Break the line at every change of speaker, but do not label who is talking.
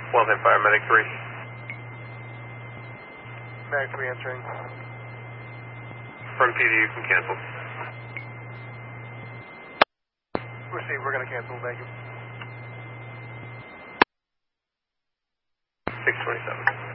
Well then, fire medic 3.
Medic 3 answering.
Front PD, you can cancel.
Receive, we're going to cancel, thank you.
627.